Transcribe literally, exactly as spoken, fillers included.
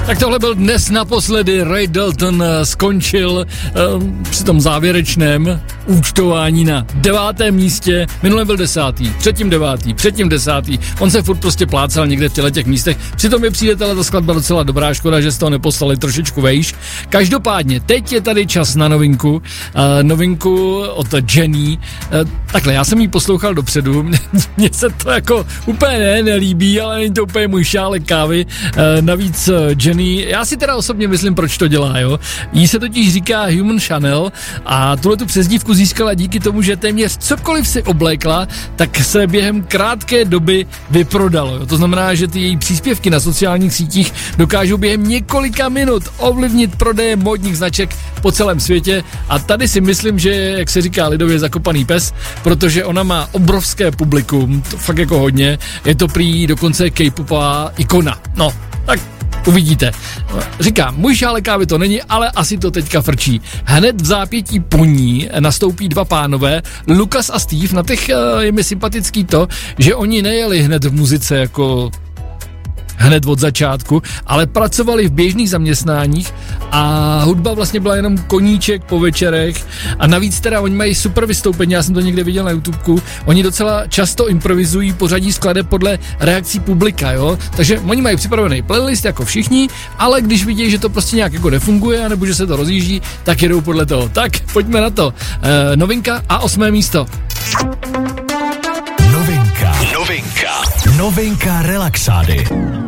Tak tohle byl dnes naposledy. Ray Dalton skončil uh, při tom závěrečném účtování na devátém místě. Minule byl desátý, předtím devátý, předtím desátý. On se furt prostě plácal někde v těle těch místech. Přitom je přijde ta skladba docela dobrá, škoda, že z toho neposlali trošičku vejš. Každopádně, teď je tady čas na novinku. Uh, novinku od Jenny. Uh, takhle, já jsem ji poslouchal dopředu. Mně se to jako úplně ne, nelíbí, ale není to úplně můj šálek kávy. Uh, navíc uh, Jenny, já si teda osobně myslím, proč to dělá, jo. Jí se totiž říká Human Chanel a tuhle tu přezdívku získala díky tomu, že téměř cokoliv si oblékla, tak se během krátké doby vyprodalo. Jo. To znamená, že ty její příspěvky na sociálních sítích dokážou během několika minut ovlivnit prodeje módních značek po celém světě a tady si myslím, že je, jak se říká lidově, zakopaný pes, protože ona má obrovské publikum, to fakt jako hodně, je to prý dokonce K-popová ikona. No, tak uvidíte. Říkám, můj šálek kávy to není, ale asi to teďka frčí. Hned v zápětí po ní nastoupí dva pánové, Lukas a Steve. Na těch je mi sympatický to, že oni nejeli hned v muzice jako hned od začátku, ale pracovali v běžných zaměstnáních a hudba vlastně byla jenom koníček po večerech a navíc teda oni mají super vystoupení, já jsem to někde viděl na YouTubeku, oni docela často improvizují pořadí skladeb podle reakcí publika, jo, takže oni mají připravený playlist jako všichni, ale když vidí, že to prostě nějak jako nefunguje, nebo že se to rozjíždí, tak jedou podle toho. Tak, pojďme na to. E, novinka a osmé místo. Novinka. Novinka. Novinka relaxády.